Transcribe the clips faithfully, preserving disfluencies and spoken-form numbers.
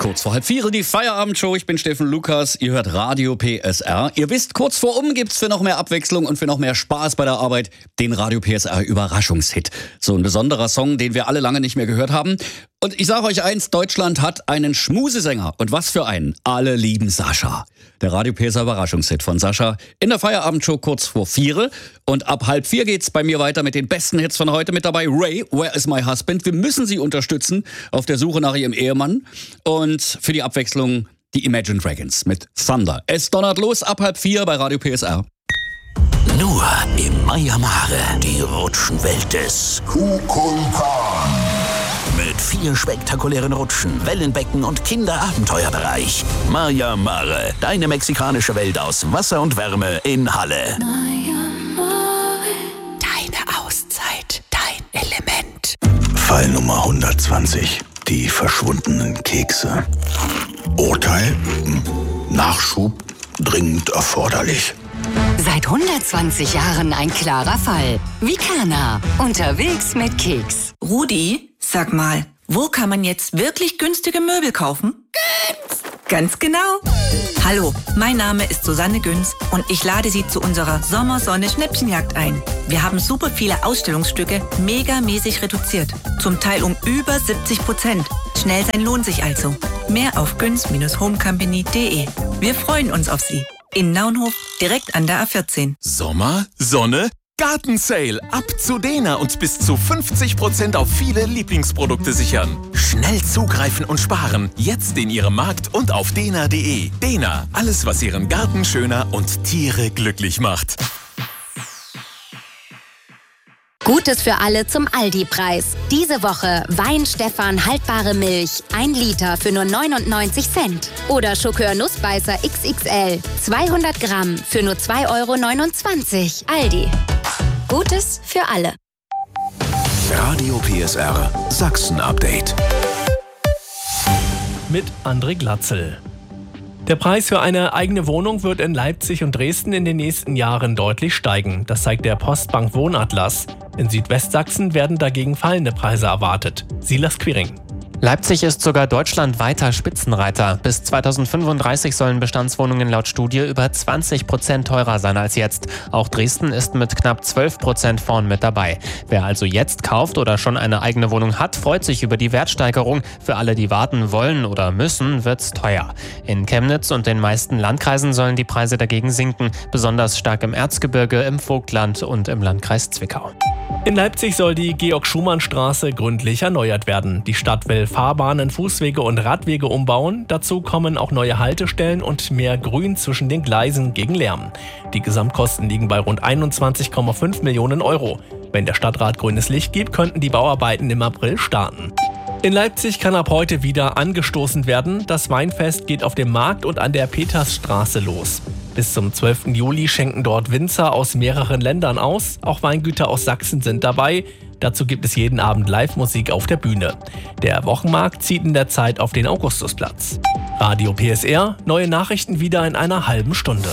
Kurz vor halb vier die Feierabendshow. Ich bin Steffen Lukas. Ihr hört Radio P S R. Ihr wisst, kurz vor um gibt's für noch mehr Abwechslung und für noch mehr Spaß bei der Arbeit den Radio P S R Überraschungshit. So ein besonderer Song, den wir alle lange nicht mehr gehört haben. Und ich sage euch eins, Deutschland hat einen Schmusesänger. Und was für einen. Alle lieben Sascha. Der Radio P S R Überraschungshit von Sascha in der Feierabendshow kurz vor vier. Und ab halb vier geht's bei mir weiter mit den besten Hits von heute. Mit dabei Ray, Where is my husband? Wir müssen sie unterstützen auf der Suche nach ihrem Ehemann. Und für die Abwechslung die Imagine Dragons mit Thunder. Es donnert los ab halb vier bei Radio P S R. Nur im Maya Mare, die Rutschenwelt des Kukulkan. Mit vier spektakulären Rutschen, Wellenbecken und Kinderabenteuerbereich. Maya Mare, deine mexikanische Welt aus Wasser und Wärme in Halle. Maya Mare. Deine Auszeit, dein Element. Fall Nummer hundertzwanzig. Die verschwundenen Kekse. Urteil? Nachschub dringend erforderlich. Seit hundertzwanzig Jahren ein klarer Fall. Vicana, unterwegs mit Keks. Rudi, sag mal, wo kann man jetzt wirklich günstige Möbel kaufen? Günz! Ganz genau. Hallo, mein Name ist Susanne Günz und ich lade Sie zu unserer Sommersonne-Schnäppchenjagd ein. Wir haben super viele Ausstellungsstücke megamäßig reduziert. Zum Teil um über siebzig Prozent. Schnell sein lohnt sich also. Mehr auf günz Bindestrich homecompany punkt de. Wir freuen uns auf Sie. In Naunhof, direkt an der A vierzehn. Sommer, Sonne, Gartensale. Ab zu Dena und bis zu fünfzig Prozent auf viele Lieblingsprodukte sichern. Schnell zugreifen und sparen. Jetzt in Ihrem Markt und auf dena punkt de. Dena, alles was Ihren Garten schöner und Tiere glücklich macht. Gutes für alle zum Aldi-Preis. Diese Woche Wein-Stefan haltbare Milch, ein Liter für nur neunundneunzig Cent. Oder Schokör Nussbeißer X X L, zweihundert Gramm für nur zwei Euro neunundzwanzig. Aldi. Gutes für alle. Radio P S R Sachsen-Update. Mit André Glatzel. Der Preis für eine eigene Wohnung wird in Leipzig und Dresden in den nächsten Jahren deutlich steigen. Das zeigt der Postbank Wohnatlas. In Südwestsachsen werden dagegen fallende Preise erwartet. Silas Quiring. Leipzig ist sogar deutschlandweiter Spitzenreiter. Bis zweitausendfünfunddreißig sollen Bestandswohnungen laut Studie über zwanzig Prozent teurer sein als jetzt. Auch Dresden ist mit knapp zwölf Prozent vorn mit dabei. Wer also jetzt kauft oder schon eine eigene Wohnung hat, freut sich über die Wertsteigerung. Für alle, die warten wollen oder müssen, wird's teuer. In Chemnitz und den meisten Landkreisen sollen die Preise dagegen sinken. Besonders stark im Erzgebirge, im Vogtland und im Landkreis Zwickau. In Leipzig soll die Georg-Schumann-Straße gründlich erneuert werden. Die Stadt will Fahrbahnen, Fußwege und Radwege umbauen. Dazu kommen auch neue Haltestellen und mehr Grün zwischen den Gleisen gegen Lärm. Die Gesamtkosten liegen bei rund einundzwanzig Komma fünf Millionen Euro. Wenn der Stadtrat grünes Licht gibt, könnten die Bauarbeiten im April starten. In Leipzig kann ab heute wieder angestoßen werden. Das Weinfest geht auf dem Markt und an der Petersstraße los. Bis zum zwölften Juli schenken dort Winzer aus mehreren Ländern aus. Auch Weingüter aus Sachsen sind dabei. Dazu gibt es jeden Abend Live-Musik auf der Bühne. Der Wochenmarkt zieht in der Zeit auf den Augustusplatz. Radio P S R, neue Nachrichten wieder in einer halben Stunde.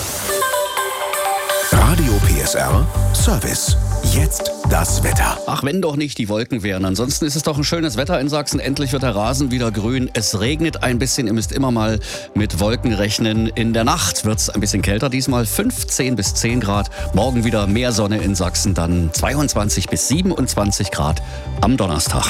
Radio P S R Service. Jetzt das Wetter. Ach, wenn doch nicht die Wolken wären. Ansonsten ist es doch ein schönes Wetter in Sachsen. Endlich wird der Rasen wieder grün. Es regnet ein bisschen. Ihr müsst immer mal mit Wolken rechnen. In der Nacht wird es ein bisschen kälter. Diesmal fünfzehn bis zehn Grad. Morgen wieder mehr Sonne in Sachsen. Dann zweiundzwanzig bis siebenundzwanzig Grad am Donnerstag.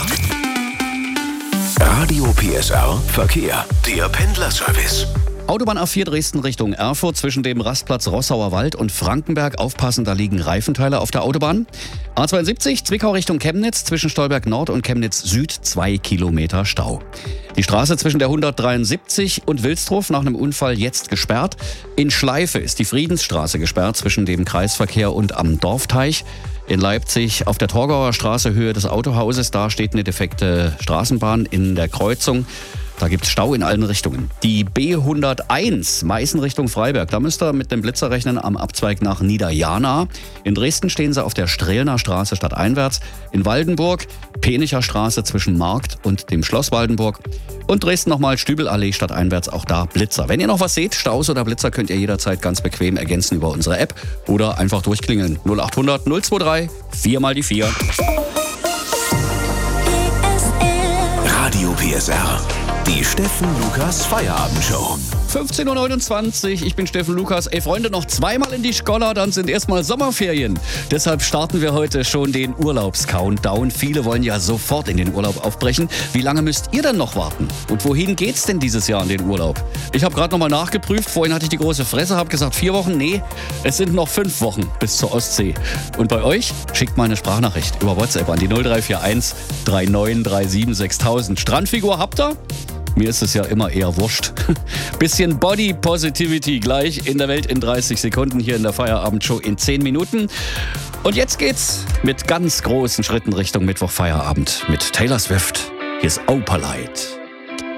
Radio P S R Verkehr. Der Pendlerservice. Autobahn A vier Dresden Richtung Erfurt zwischen dem Rastplatz Rossauer Wald und Frankenberg. Aufpassen, da liegen Reifenteile auf der Autobahn. A zweiundsiebzig Zwickau Richtung Chemnitz zwischen Stolberg Nord und Chemnitz Süd zwei Kilometer Stau. Die Straße zwischen der hundertdreiundsiebzig und Wilsdruf nach einem Unfall jetzt gesperrt. In Schleife ist die Friedensstraße gesperrt zwischen dem Kreisverkehr und am Dorfteich. In Leipzig auf der Torgauer Straße Höhe des Autohauses, da steht eine defekte Straßenbahn in der Kreuzung. Da gibt es Stau in allen Richtungen. Die B hunderteins Meißen Richtung Freiberg, da müsst ihr mit dem Blitzer rechnen am Abzweig nach Niederjana. In Dresden stehen sie auf der Strehlner Straße stadteinwärts. In Waldenburg Penicher Straße zwischen Markt und dem Schloss Waldenburg. Und Dresden nochmal Stübelallee stadteinwärts, auch da Blitzer. Wenn ihr noch was seht, Staus oder Blitzer, könnt ihr jederzeit ganz bequem ergänzen über unsere App oder einfach durchklingeln. null achthundert null drei vier mal die vier. Radio P S R. Die Steffen Lukas Feierabendshow. fünfzehn Uhr neunundzwanzig, ich bin Steffen Lukas. Ey Freunde, noch zweimal in die Scholla, dann sind erstmal Sommerferien. Deshalb starten wir heute schon den Urlaubs-Countdown. Viele wollen ja sofort in den Urlaub aufbrechen. Wie lange müsst ihr denn noch warten? Und wohin geht's denn dieses Jahr in den Urlaub? Ich habe gerade nochmal nachgeprüft. Vorhin hatte ich die große Fresse, habe gesagt vier Wochen. Nee, es sind noch fünf Wochen bis zur Ostsee. Und bei euch? Schickt mal eine Sprachnachricht über WhatsApp an die null drei vier eins drei neun drei sieben sechstausend. Strandfigur habt ihr? Mir ist es ja immer eher wurscht. Bisschen Body Positivity gleich in der Welt in dreißig Sekunden hier in der Feierabendshow in zehn Minuten. Und jetzt geht's mit ganz großen Schritten Richtung Mittwoch Feierabend mit Taylor Swift. Hier ist Opalite.